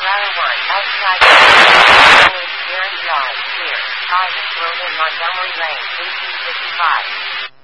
Ladder 1, outside Gary Yard, clear. Private road in Montgomery Lane, 1855.